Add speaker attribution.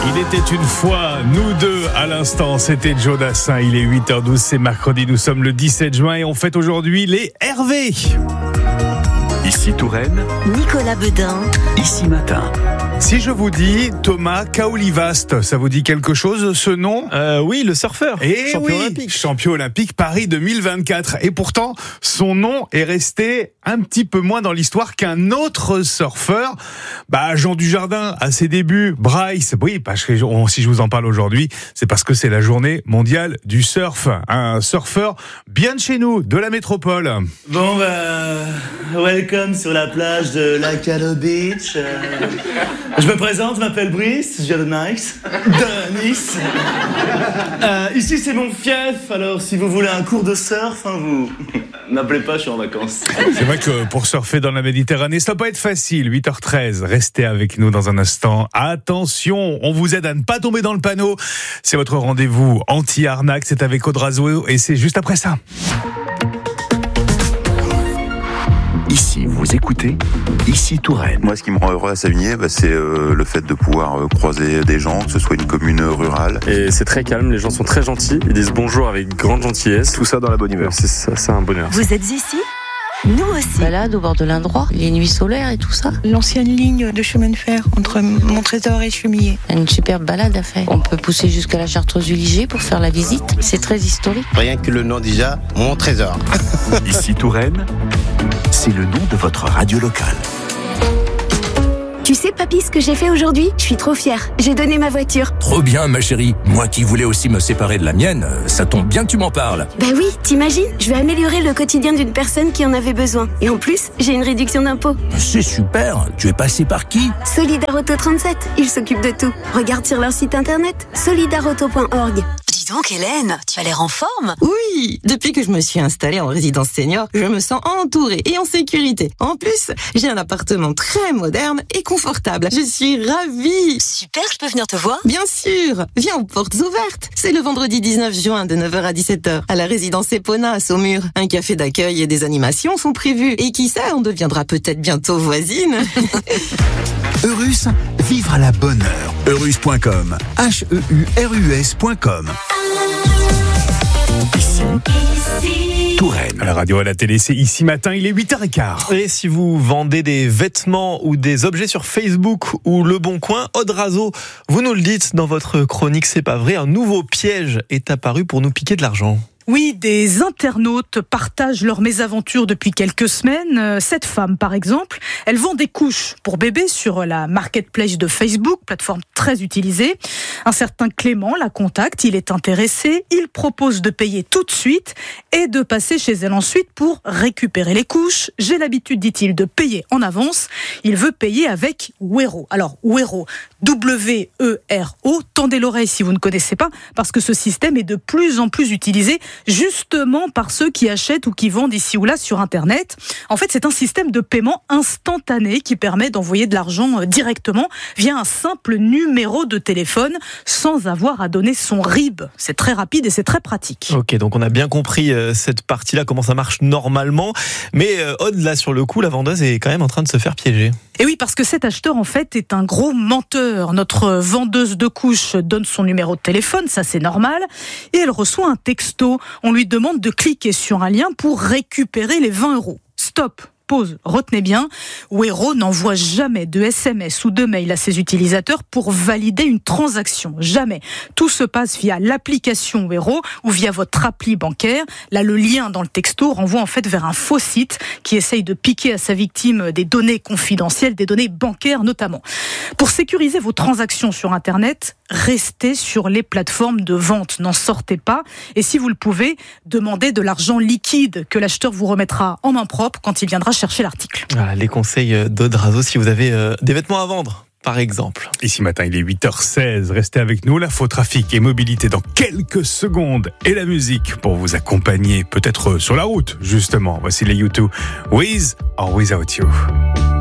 Speaker 1: Il était une fois, nous deux à l'instant, c'était Joe Dassin, il est 8h12, c'est mercredi, nous sommes le 17 juin et on fête aujourd'hui les Hervé.
Speaker 2: Ici Touraine,
Speaker 3: Nicolas Beudin,
Speaker 2: Ici Matin.
Speaker 1: Si je vous dis Thomas Kaolivast, ça vous dit quelque chose ce nom ?
Speaker 4: Oui, le surfeur,
Speaker 1: champion olympique Paris 2024. Et pourtant, son nom est resté un petit peu moins dans l'histoire qu'un autre surfeur. Jean Dujardin, à ses débuts, Bryce. Oui, parce que si je vous en parle aujourd'hui, c'est parce que c'est la journée mondiale du surf. Un surfeur bien de chez nous, de la métropole.
Speaker 5: Bon, welcome sur la plage de Lacalo Beach. Je me présente, je m'appelle Brice, je viens de Nice. Ici c'est mon fief, alors si vous voulez un cours de surf, vous n'appelez pas, je suis en vacances.
Speaker 1: C'est vrai que pour surfer dans la Méditerranée, ça va pas être facile. 8h13, restez avec nous dans un instant. Attention, on vous aide à ne pas tomber dans le panneau. C'est votre rendez-vous anti-arnaque, c'est avec Audrazo et c'est juste après ça.
Speaker 2: Ici, vous écoutez Ici Touraine.
Speaker 6: Moi, ce qui me rend heureux à Savigny, c'est le fait de pouvoir croiser des gens, que ce soit une commune rurale.
Speaker 4: Et c'est très calme, les gens sont très gentils, ils disent bonjour avec grande gentillesse.
Speaker 6: Tout ça dans la bonne humeur.
Speaker 4: C'est un bonheur.
Speaker 3: vous êtes ici ? Nous aussi.
Speaker 7: Balade au bord de l'Indrois, les nuits solaires et tout ça.
Speaker 8: L'ancienne ligne de chemin de fer entre Montrésor et Chemillé.
Speaker 7: Une superbe balade à faire. On peut pousser jusqu'à la Chartreuse-du-Liger pour faire la visite. C'est très historique.
Speaker 9: Rien que le nom déjà, mon trésor.
Speaker 2: Ici Touraine, c'est le nom de votre radio locale.
Speaker 10: Tu sais, papy, ce que j'ai fait aujourd'hui ? Je suis trop fière. J'ai donné ma voiture.
Speaker 11: Trop bien, ma chérie. Moi qui voulais aussi me séparer de la mienne, ça tombe bien que tu m'en parles.
Speaker 10: Oui, t'imagines ? Je vais améliorer le quotidien d'une personne qui en avait besoin. Et en plus, j'ai une réduction d'impôt.
Speaker 11: C'est super. Tu es passé par qui ?
Speaker 10: Solidarauto 37. Ils s'occupent de tout. Regarde sur leur site internet, solidarauto.org.
Speaker 3: Dis donc Hélène, tu as l'air en forme.
Speaker 12: Oui, depuis que je me suis installée en résidence senior, je me sens entourée et en sécurité. En plus, j'ai un appartement très moderne et confortable. Je suis ravie.
Speaker 3: Super, je peux venir te voir ?
Speaker 12: Bien sûr, viens aux portes ouvertes. C'est le vendredi 19 juin de 9h à 17h à la résidence Epona à Saumur. Un café d'accueil et des animations sont prévus. Et qui sait, on deviendra peut-être bientôt voisine.
Speaker 2: Eurus, vivre à la bonne heure. Eurus.com. HEURUS.com. Ici Touraine.
Speaker 1: À la radio, à la télé, c'est Ici Matin, il est 8h15.
Speaker 4: Et si vous vendez des vêtements ou des objets sur Facebook ou Le Bon Coin, Audrazo, vous nous le dites dans votre chronique, c'est pas vrai, un nouveau piège est apparu pour nous piquer de l'argent.
Speaker 13: Oui, des internautes partagent leurs mésaventures depuis quelques semaines. Cette femme, par exemple, elle vend des couches pour bébés sur la marketplace de Facebook, plateforme très utilisée. Un certain Clément la contacte, il est intéressé, il propose de payer tout de suite et de passer chez elle ensuite pour récupérer les couches. J'ai l'habitude, dit-il, de payer en avance. Il veut payer avec Wero. Alors, Wero, W-E-R-O, tendez l'oreille si vous ne connaissez pas, parce que ce système est de plus en plus utilisé justement par ceux qui achètent ou qui vendent ici ou là sur Internet. En fait, c'est un système de paiement instantané qui permet d'envoyer de l'argent directement via un simple numéro de téléphone sans avoir à donner son RIB. C'est très rapide et c'est très pratique.
Speaker 4: Ok, donc on a bien compris cette partie-là, comment ça marche normalement. Mais Aude, là, sur le coup, la vendeuse est quand même en train de se faire piéger.
Speaker 13: Et oui, parce que cet acheteur, en fait, est un gros menteur. Notre vendeuse de couches donne son numéro de téléphone, ça c'est normal, et elle reçoit un texto. On lui demande de cliquer sur un lien pour récupérer les 20 €. Stop. Pause, retenez bien, Wero n'envoie jamais de SMS ou de mail à ses utilisateurs pour valider une transaction. Jamais. Tout se passe via l'application Wero ou via votre appli bancaire. Là, le lien dans le texto renvoie en fait vers un faux site qui essaye de piquer à sa victime des données confidentielles, des données bancaires notamment. Pour sécuriser vos transactions sur Internet, restez sur les plateformes de vente. N'en sortez pas. Et si vous le pouvez, demandez de l'argent liquide que l'acheteur vous remettra en main propre quand il viendra chercher l'article.
Speaker 4: Voilà, les conseils d'Audrazo si vous avez des vêtements à vendre, par exemple.
Speaker 1: Ici Matin, il est 8h16. Restez avec nous. L'info trafic et mobilité dans quelques secondes. Et la musique pour vous accompagner, peut-être sur la route, justement. Voici les U2. With or Without You.